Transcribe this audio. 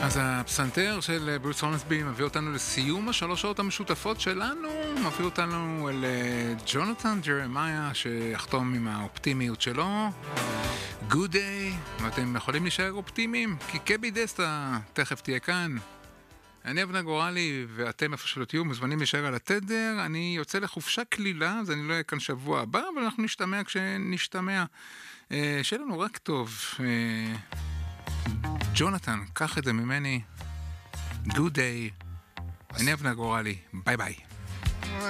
אז הפסנתר של ברוס הורנסבי מביא אותנו לסיום השלוש שעות המשותפות שלנו, מביא אותנו אל ג'ונתן ג'רמיה שיחתום עם האופטימיות שלו. Good day, ואתם יכולים להישאר אופטימיים, כי קבי דסטה תכף תהיה כאן. אני אבנר גורלי ואתם איפה שלא תהיו מוזמנים להישאר על התדר. אני יוצא לחופשה כלילה, אז אני לא אהיה כאן שבוע הבא, אבל אנחנו נשתמע כשנשתמע. שיהיה לנו רק טוב. ג'ונתן, קח את זה ממני. Good day. אני אבנר גורלי. ביי ביי.